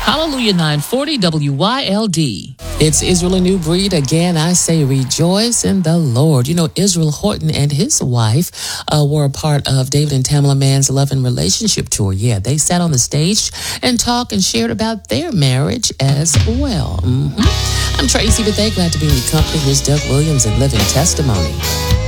Hallelujah 940 WYLD. It's Israel, a new breed. Again, I say rejoice in the Lord. You know, Israel Horton and his wife were a part of David and Tamala Mann's Love and Relationship Tour. Yeah, they sat on the stage and talked and shared about their marriage as well. I'm Tracy Bethea, glad to be in your company. Here's Doug Williams and Living Testimony.